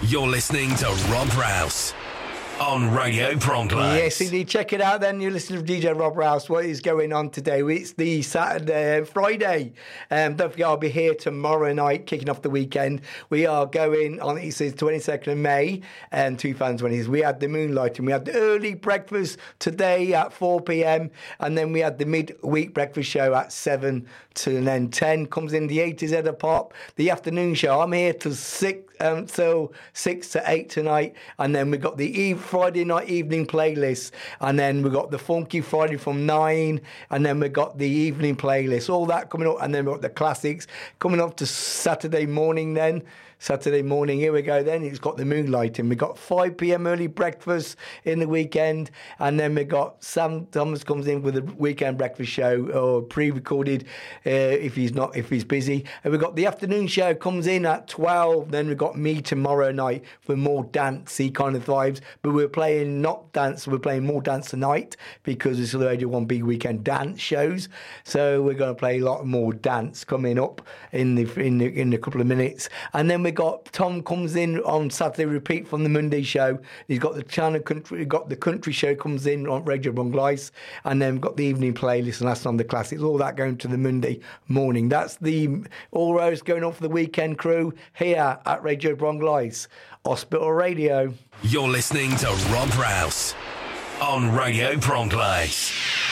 You're listening to Rob Rouse on Radio Bronx. Yes, indeed. Check it out then. You're listening to DJ Rob Rouse. What is going on today? It's the Friday. Don't forget, I'll be here tomorrow night, kicking off the weekend. We are going on, it says 22nd of May, 2020. We had the moonlighting. We had the early breakfast today at 4 p.m. And then we had the midweek breakfast show at 7 to then 10. Comes in the A to Z of pop. The afternoon show, I'm here till 6 to 8 tonight. And then we got the Friday night evening playlist, and then we got the Funky Friday from 9, and then we got the evening playlist, all that coming up, and then we got the classics coming up to Saturday morning. Here we go then. It's got the moonlighting. We got 5 p.m. early breakfast in the weekend, and then we got Sam Thomas comes in with a weekend breakfast show, or pre-recorded if he's busy. And we got the afternoon show comes in at 12. Then we got me tomorrow night for more dancey kind of vibes. But we're playing not dance. We're playing more dance tonight because it's already one big weekend dance shows. So we're going to play a lot more dance coming up in a couple of minutes, and then we got Tom comes in on Saturday repeat from the Monday show. He's got the China Country, got the country show comes in on Radio Bronx, and then we've got the evening playlist, and that's on the classics. All that going to the Monday morning. That's the all roads going on for the weekend crew here at Radio Bronx, Hospital Radio. You're listening to Rob Rouse on Radio Bronx.